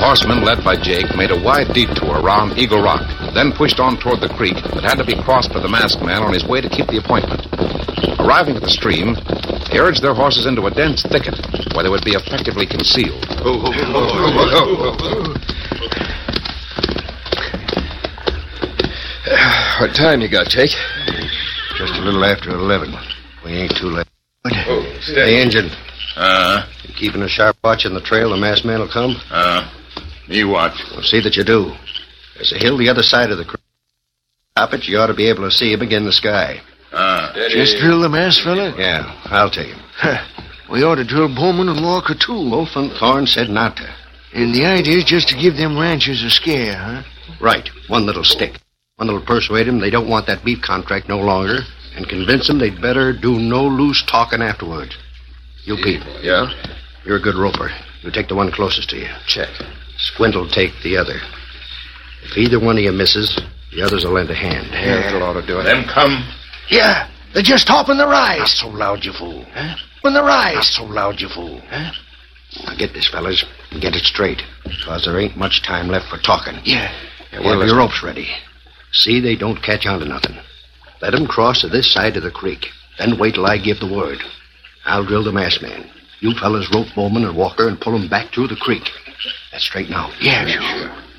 horsemen, led by Jake, made a wide detour around Eagle Rock, then pushed on toward the creek that had to be crossed by the masked man on his way to keep the appointment. Arriving at the stream, they urged their horses into a dense thicket where they would be effectively concealed. What time you got, Jake? Just a little after 11. We ain't too late. Hey, Injun. You keeping a sharp watch on the trail the masked man will come? Me watch. Well, see that you do. There's a hill the other side of the creek. Top it, you ought to be able to see him again in the sky. Just drill the masked fella? Yeah, I'll take him. We ought to drill Bowman and Walker, too. Wolf and Thorne said not to. And the idea is just to give them ranchers a scare, huh? Right. One little stick. One that'll persuade them they don't want that beef contract no longer, and convince them they'd better do no loose talking afterwards. You, Pete. Yeah? You're a good roper. You take the one closest to you. Check. Squint will take the other. If either one of you misses, the others will lend a hand. Yeah, that'll ought to do it. Them come. Yeah, they're just hopping the rise. Not so loud, you fool. Huh? On the rise. Not so loud, you fool. Huh? Now get this, fellas, and get it straight, because there ain't much time left for talking. Yeah. Have your ropes ready. See they don't catch on to nothing. Let them cross to this side of the creek. Then wait till I give the word. I'll drill the masked man. You fellas rope Bowman and Walker and pull them back through the creek. That's straight now. Yeah, sure.